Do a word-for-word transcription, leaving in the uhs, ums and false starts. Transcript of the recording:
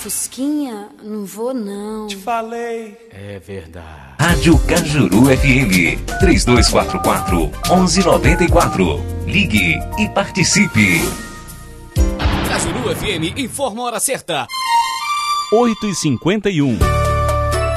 Fusquinha, não vou não. Te falei. É verdade. Rádio Cajuru F M, três dois quatro quatro, um um nove quatro. Ligue e participe. Cajuru F M informa a hora certa. oito e cinquenta e um.